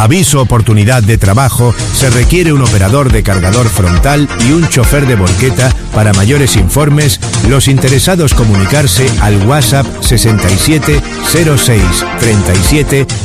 Aviso oportunidad de trabajo, se requiere un operador de cargador frontal y un chofer de volqueta. Para mayores informes, los interesados comunicarse al WhatsApp 67 06 37